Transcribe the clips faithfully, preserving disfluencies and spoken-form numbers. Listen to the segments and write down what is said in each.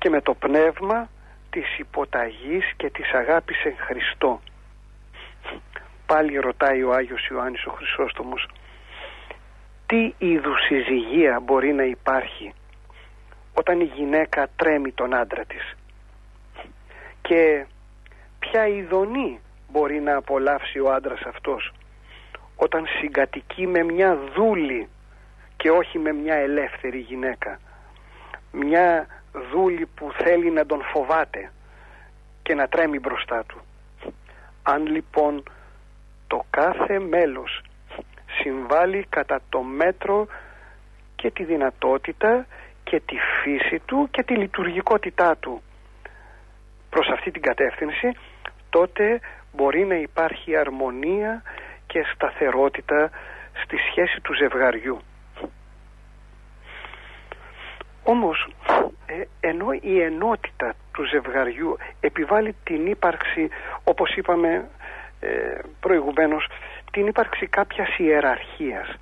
και με το πνεύμα της υποταγής και της αγάπης εν Χριστώ. Πάλι ρωτάει ο Άγιος Ιωάννης ο Χρυσόστομος, τι είδους συζυγία μπορεί να υπάρχει όταν η γυναίκα τρέμει τον άντρα της, και ποια ειδονή μπορεί να απολαύσει ο άντρας αυτός όταν συγκατοικεί με μια δούλη και όχι με μια ελεύθερη γυναίκα, μια δούλη που θέλει να τον φοβάται και να τρέμει μπροστά του. Αν λοιπόν το κάθε μέλος συμβάλλει κατά το μέτρο και τη δυνατότητα και τη φύση του και τη λειτουργικότητά του προς αυτή την κατεύθυνση, τότε μπορεί να υπάρχει αρμονία και σταθερότητα στη σχέση του ζευγαριού. Όμως ε, ενώ η ενότητα του ζευγαριού επιβάλλει την ύπαρξη, όπως είπαμε ε, προηγουμένως, την ύπαρξη κάποιας ιεραρχίας,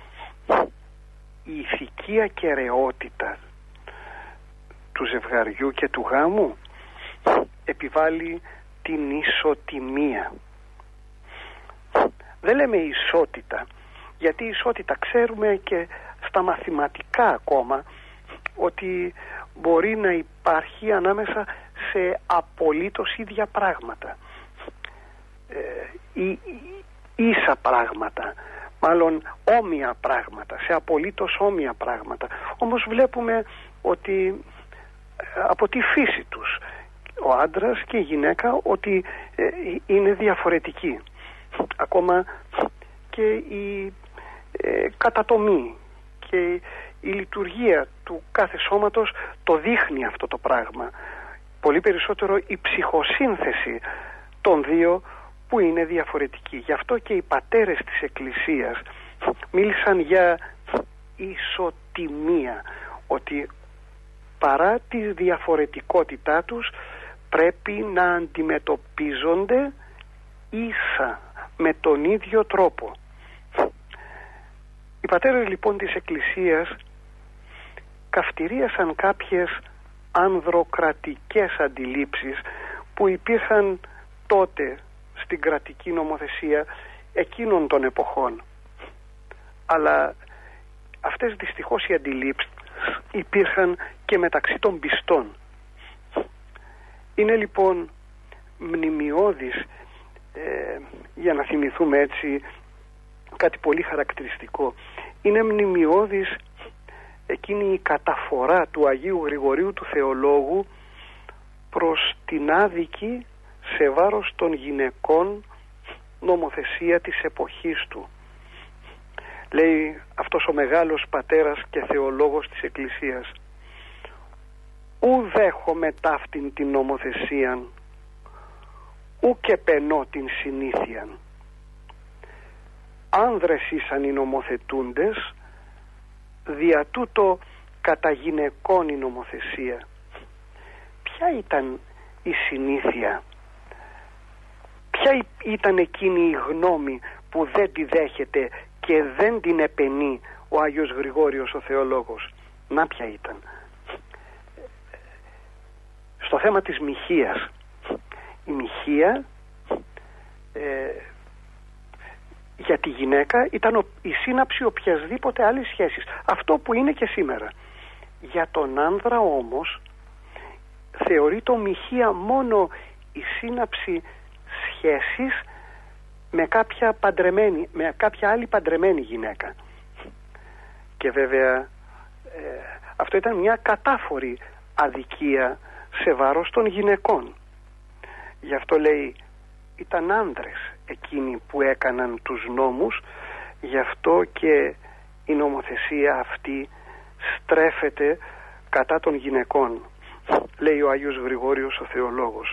η ηθική ακεραιότητα του ζευγαριού και του γάμου επιβάλλει την ισοτιμία. Δεν λέμε ισότητα, γιατί η ισότητα ξέρουμε και στα μαθηματικά ακόμα ότι μπορεί να υπάρχει ανάμεσα σε απολύτως ίδια πράγματα, ε, ή, ίσα πράγματα, μάλλον όμοια πράγματα, σε απολύτως όμοια πράγματα. Όμως βλέπουμε ότι από τη φύση τους ο άντρας και η γυναίκα ότι ε, είναι διαφορετικοί. Ακόμα και η ε, κατατομή και η λειτουργία του κάθε σώματος το δείχνει αυτό το πράγμα. Πολύ περισσότερο η ψυχοσύνθεση των δύο που είναι διαφορετική. Γι' αυτό και οι πατέρες της Εκκλησίας μίλησαν για ισοτιμία, ότι παρά τη διαφορετικότητά τους πρέπει να αντιμετωπίζονται ίσα, με τον ίδιο τρόπο. Οι πατέρες λοιπόν της Εκκλησίας καυτηρίασαν κάποιες ανδροκρατικές αντιλήψεις που υπήρχαν τότε στην κρατική νομοθεσία εκείνων των εποχών. Αλλά αυτές δυστυχώς οι αντιλήψεις υπήρχαν και μεταξύ των πιστών. Είναι λοιπόν μνημιώδης, ε, για να θυμηθούμε έτσι κάτι πολύ χαρακτηριστικό, είναι μνημιώδης εκείνη η καταφορά του Αγίου Γρηγορίου του Θεολόγου προς την άδικη σε βάρος των γυναικών νομοθεσία της εποχής του. Λέει αυτός ο μεγάλος πατέρας και θεολόγος της Εκκλησίας, ου δέχομαι ταύτην την νομοθεσίαν, ου και πενώ την συνήθιαν. Άνδρες ήσαν οι νομοθετούντες, δια τούτο κατά γυναικών η νομοθεσία. Ποια ήταν η συνήθεια, ποια ήταν εκείνη η γνώμη που δεν τη δέχεται και δεν την επενεί ο Άγιος Γρηγόριος ο θεολόγος? Να ποια ήταν? Στο θέμα της μοιχείας. Η μοιχεία ε, για τη γυναίκα ήταν η σύναψη οποιασδήποτε άλλης σχέσης, αυτό που είναι και σήμερα. Για τον άνδρα όμως θεωρεί το μοιχεία μόνο η σύναψη σχέσης με κάποια παντρεμένη, με κάποια άλλη παντρεμένη γυναίκα. Και βέβαια ε, αυτό ήταν μια κατάφορη αδικία σε βάρος των γυναικών. Γι' αυτό λέει ήταν άνδρες εκείνοι που έκαναν τους νόμους, γι' αυτό και η νομοθεσία αυτή στρέφεται κατά των γυναικών, λέει ο Άγιος Γρηγόριος ο θεολόγος.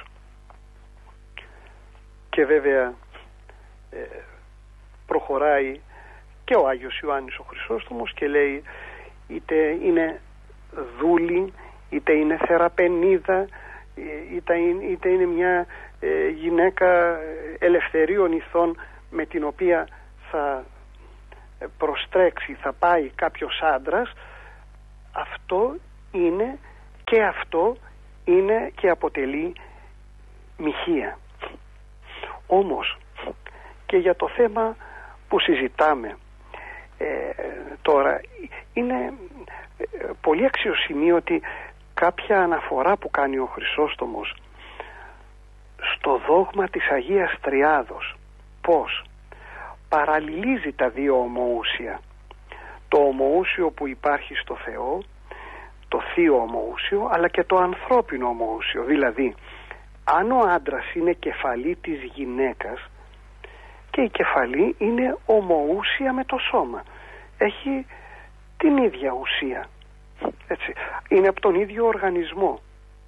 Και βέβαια ε, προχωράει και ο Άγιος Ιωάννης ο Χρυσόστομος και λέει είτε είναι δούλη, είτε είναι θεραπενίδα, είτε είναι, είτε είναι μια ε, γυναίκα ελευθερίων ηθών με την οποία θα προστρέξει, θα πάει κάποιος άντρας, αυτό είναι και αυτό είναι και αποτελεί μοιχεία. Όμως και για το θέμα που συζητάμε ε, τώρα είναι ε, πολύ αξιοσημείωτη κάποια αναφορά που κάνει ο Χρυσόστομος στο δόγμα της Αγίας Τριάδος, πως παραλληλίζει τα δύο ομοούσια, το ομοούσιο που υπάρχει στο Θεό, το θείο ομοούσιο, αλλά και το ανθρώπινο ομοούσιο. Δηλαδή, αν ο άντρας είναι κεφαλή της γυναίκας, και η κεφαλή είναι ομοούσια με το σώμα, έχει την ίδια ουσία, έτσι. Είναι από τον ίδιο οργανισμό,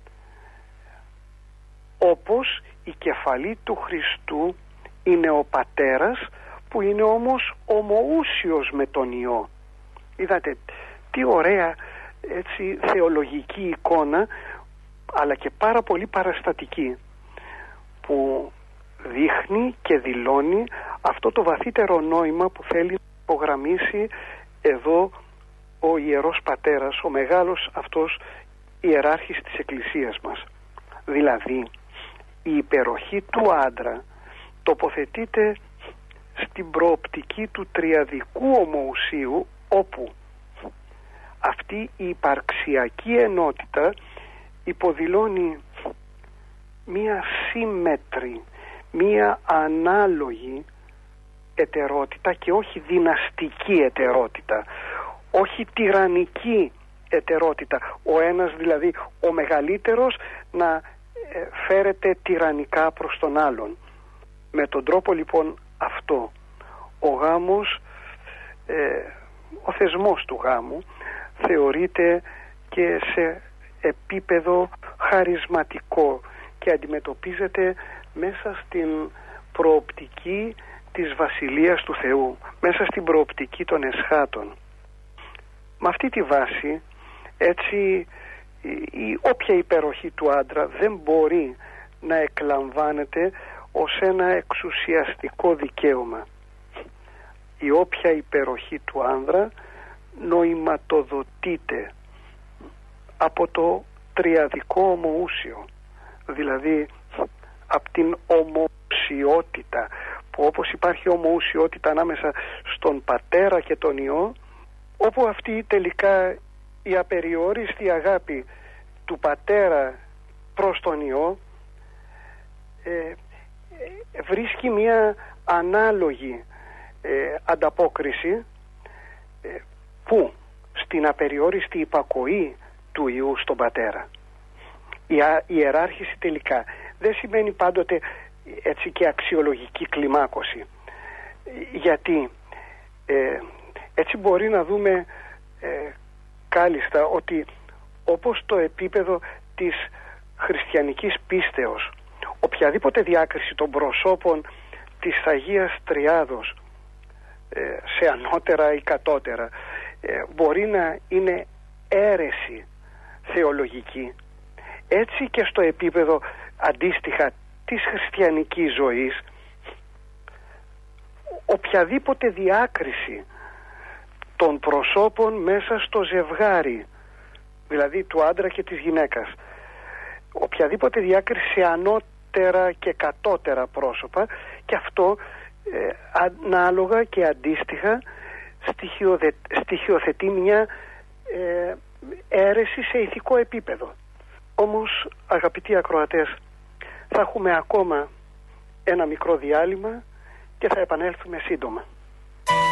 όπως η κεφαλή του Χριστού είναι ο πατέρας, που είναι όμως ομοούσιος με τον Υιό. Είδατε τι ωραία, έτσι, θεολογική εικόνα, αλλά και πάρα πολύ παραστατική, που δείχνει και δηλώνει αυτό το βαθύτερο νόημα που θέλει να υπογραμμίσει εδώ ο Ιερός Πατέρας, ο μεγάλος αυτός ιεράρχης της Εκκλησίας μας. Δηλαδή, η υπεροχή του άντρα τοποθετείται στην προοπτική του τριαδικού ομοουσίου, όπου αυτή η υπαρξιακή ενότητα υποδηλώνει μία σύμμετρη, μία ανάλογη ετερότητα και όχι δυναστική ετερότητα, όχι τυραννική ετερότητα, ο ένας δηλαδή ο μεγαλύτερος να ε, φέρεται τυραννικά προς τον άλλον. Με τον τρόπο λοιπόν αυτό ο γάμος, ε, ο θεσμός του γάμου θεωρείται και σε επίπεδο χαρισματικό και αντιμετωπίζεται μέσα στην προοπτική της Βασιλείας του Θεού, μέσα στην προοπτική των εσχάτων. Με αυτή τη βάση, έτσι, η όποια υπεροχή του άντρα δεν μπορεί να εκλαμβάνεται ως ένα εξουσιαστικό δικαίωμα. Η όποια υπεροχή του άνδρα νοηματοδοτείται από το τριαδικό ομοούσιο, δηλαδή από την ομοουσιότητα, που όπως υπάρχει ομοουσιότητα ανάμεσα στον Πατέρα και τον Υιό, όπου αυτή τελικά η απεριόριστη αγάπη του Πατέρα προς τον Υιό ε, βρίσκει μια ανάλογη ε, ανταπόκριση ε, που στην απεριόριστη υπακοή του Υιού στον Πατέρα. Η, α, η ιεράρχηση τελικά δεν σημαίνει πάντοτε έτσι και αξιολογική κλιμάκωση, γιατί ε, έτσι μπορεί να δούμε ε, κάλλιστα ότι όπως το επίπεδο της χριστιανικής πίστεως, οποιαδήποτε διάκριση των προσώπων της Αγίας Τριάδος ε, σε ανώτερα ή κατώτερα ε, μπορεί να είναι αίρεση θεολογική, έτσι και στο επίπεδο αντίστοιχα της χριστιανικής ζωής οποιαδήποτε διάκριση των προσώπων μέσα στο ζευγάρι, δηλαδή του άντρα και της γυναίκας, οποιαδήποτε διάκριση σε ανώτερα και κατώτερα πρόσωπα, και αυτό ε, ανάλογα και αντίστοιχα στοιχειοδε, στοιχειοθετεί μια ε, αίρεση σε ηθικό επίπεδο. Όμως, αγαπητοί ακροατές, θα έχουμε ακόμα ένα μικρό διάλειμμα και θα επανέλθουμε σύντομα.